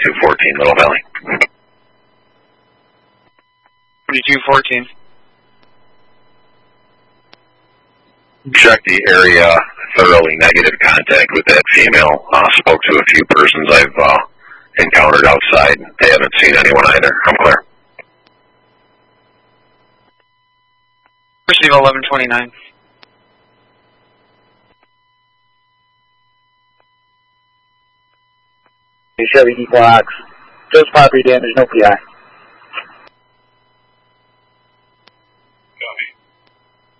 2214 Little Valley. 2214. Check the area, thoroughly negative contact with that female. Spoke to a few persons I've encountered outside. They haven't seen anyone either. I'm clear. Receive 1129. Chevy Equinox. Just property damage, no PI.